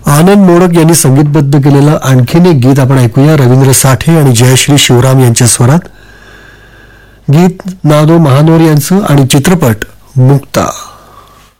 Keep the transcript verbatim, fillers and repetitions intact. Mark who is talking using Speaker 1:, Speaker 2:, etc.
Speaker 1: आनंद मोडक यांनी संगीतबद्ध केलेलं आणखीन एक गीत आपण ऐकूया. रवींद्र साठे आणि जयश्री शिवराम यांच्या स्वरात. गीत नादो महानोर यांचं आणि चित्रपट मुक्ता.